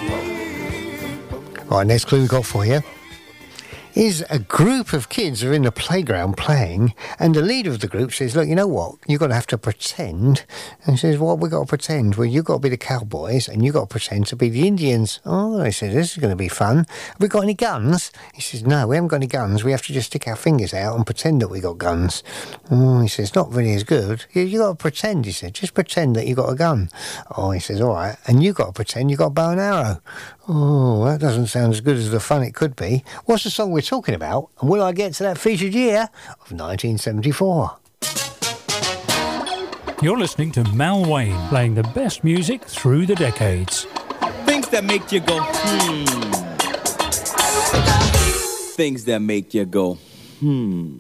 Right, next clue we've got for you is a group of kids are in the playground playing, and the leader of the group says, look, you know what, you're going to have to pretend. And he says, what we got to pretend? Well, you've got to be the cowboys and you've got to pretend to be the Indians. Oh, they said, this is going to be fun. Have we got any guns? He says, no, we haven't got any guns. We have to just stick our fingers out and pretend that we got guns. Oh, he says, not really as good. You got to pretend, he said, just pretend that you got a gun. Oh, he says, all right, and you got to pretend you got a bow and arrow. Oh, that doesn't sound as good as the fun it could be. What's the song we're talking about? And will I get to that featured year of 1974? You're listening to Mal Wayne, playing the best music through the decades. Things that make you go, Things that make you go,